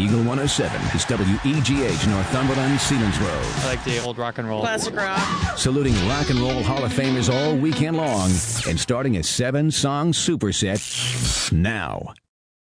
Eagle 107 is WEGH Northumberland, Selinsgrove. I like the old rock and roll. Classic rock. Saluting Rock and Roll Hall of Famers all weekend long and starting a 7-song superset now.